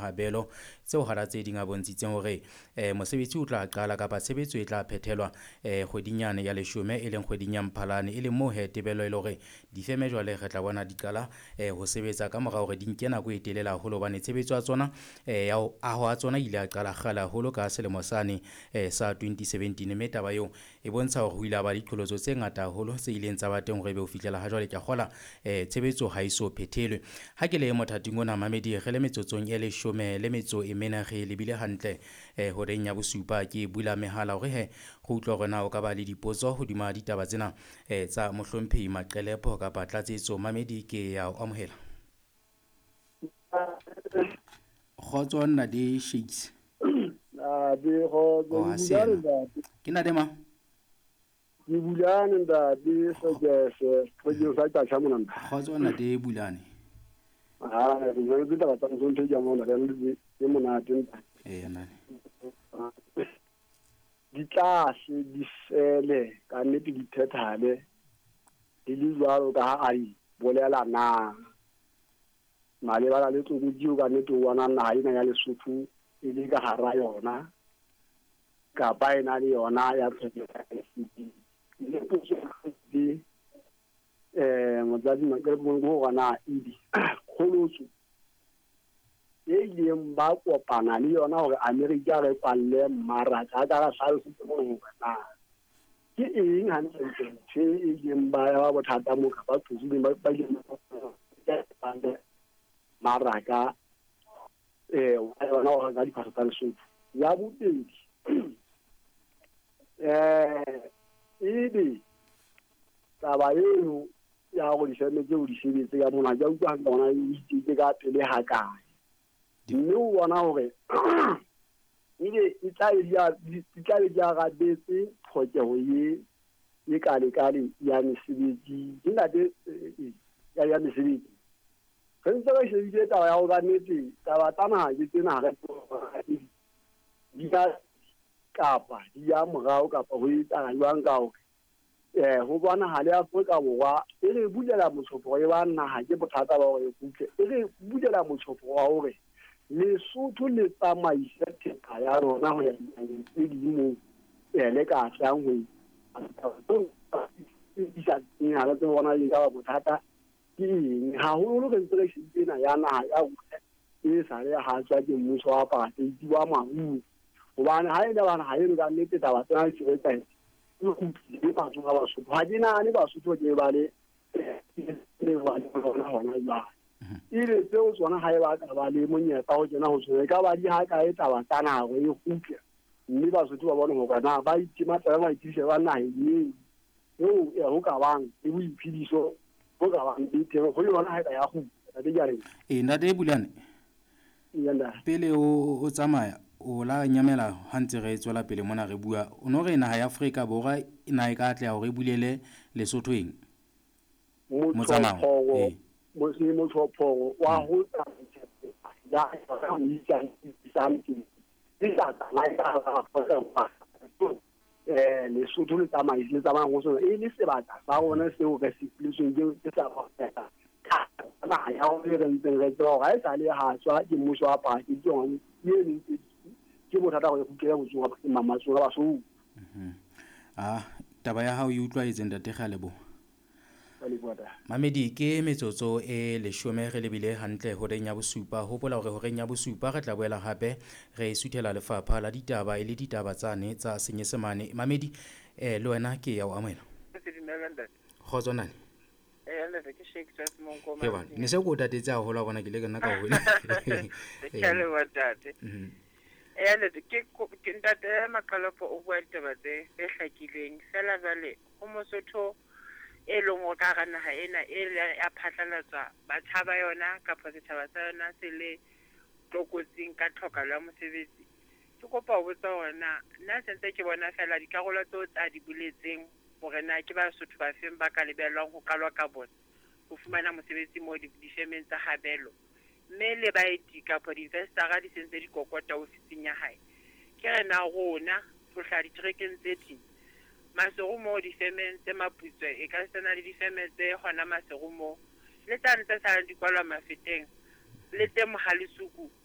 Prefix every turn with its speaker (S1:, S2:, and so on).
S1: habelo tseo hara tse ding a bontshitseng hore mosebetsi o tla qala kapa tshebetso e tla phethelwa kgwedinyane ya 10 e leng kgweding ya Mphalane e leng moo tebelo e le hore difeme jwale re tla bona di qala ho sebetsa ka morao hore di nke nako e telele haholo hobane tshebetso ya tsona ya ho ahwa tsona ile a qala kgale haholo ka selemo sane sa 2017 mme taba eo e bontsha hore ho ile ba diqholotso tse ngata haholo tse ileng tsa ba teng hore be ho fihlela ha jwale ke kgola tshebetso ha iso phethelwe ha ke le mothating ona mamedi re le metsotsong e 10 le metso e mena re lebile hantle horeng ya bosupa ke bula mehala hore go utlwa hore na o ka ba le dipotso hodima ditaba tsena tsa mohlomphehi Maqelepo kapa tlatsetso mamedi ke ya o amohela khotso nna di shakes
S2: di go
S1: ke na dema
S2: di bulane nda di sogese go di sa tsa chamona
S1: khotso nna di bulane
S2: re re di taba tsa go ntse mo na le di monate
S1: nane
S2: di tlase di sele ka nnete di thethale di le jwalo ka ha ai bolela na male bala le tlo di ka nnete o bona na ina ya Lesotho e le ka hara yona ka ba ina le yona ya tshetsa le potso di motsadi Maqelepo go gona idi kholotso e ileng ba kopana le yona hore America re kwalle mmaraka ka ga sa se mo ngwana ke eng hantle tse e ileng ba ya bothata mo ka ba tsudi ba ileng maraka wa yona o ga di phasa tsa Lesotho ya bobedi ebe taba eno ya go di semetse o di sebetse ya mona ja utlwa hanga bona e itse ka pele ha kae mme o bona hore ile e tla ya ga betse tlhokeho ye kale ya mesebetsi ina de ya mesebetsi re ntse re shebile taba ya go ka nnete taba tana ke tsena ga di ka kapa di ya morao kapa ho itsa jwang ka hore ho bona ha le Afrika Borwa e re bulela motshofo e ba naha ke bothata ba hore kutle e re bulela motshofo wa hore Lesotho le tsamaisa thepa ya rona ho ya tse dimo le ka tlang ho isa ina le bona e ka bothata ke eng ha ho re ntse re shitsena ya naha ya e sa le ha tswa ke mmuso wa pate di wa mahu hobane ha ena bana ha e ka nnete taba tsena se retsa le batho ba Basotho ha dina ne Basotho ke ba le ba hona jwa ile tseo tsona ha e ba ka ba le monyetla ho tsena ho tsona ka ba di ha ka e taba tsana go e khutle mme Basotho ba bona hore na ba itima tsela ba itise ba naha e yo ho ka bang e bo iphidiso go ka bang di teng go yona ha ya go di jare
S1: nna de bulane
S2: yanda
S1: pele o tsamaya o la nyamela ha ntse re tswela pele mona re bua o no re naha ya Afrika Borwa e na e ka tla hore bulele Lesotho eng
S2: mo tsamao mo tshopho wa ho ya ka mitsa something isa la ka Lesotho le tsamaya go sona e le sebaka sa rona seo re se plesong ke sa ba na ya o re ntse re tlo ga sa le ha tswa ke mmuso wa pa ke tsona ye ke bothata go ikela go tswa mamaso ga baso
S1: taba ya hao e utlwa e tseng tate Galebo mamedi ke metsotso e 10 re lebile hantle ho reng ya bosupa hopola hore ho reng ya bosupa re tla boela hape re suthela lefapha la ditaba e le ditaba tsane tsa senyesemane mamedi le wena ke ya o amohela khotso nane ke ba ne se go tatetse a hola bona ke le nna ka ho
S3: le watate ke ntate Maqelepo o bua ditaba tse hlakileng fela jale ho Mosotho e leng o ka ga naha ena e ya phatlalatswa batho ba yona kapa setjhaba sa yona se le tlokotsing ka tlhokalo ya mosebetsi ke kopa ho botsa hore nna sentse ke bona fela dikarolo tseo tsa di buletseng hore na ke Basotho ba feng ba ka lebellwang ho kalwa ka bona ho fumana mosebetsi mo difemeng tsa habelo mme le baeti kapa di-investara di sentse dikokota ofising ya hae ke re na rona ho hla ditrekeng tse ding maserumo difemeng tse maputswe e ka sena le difeme tse hona maserumo le tsa ntse sa di kwalwa mafeteng le teng mohalisuku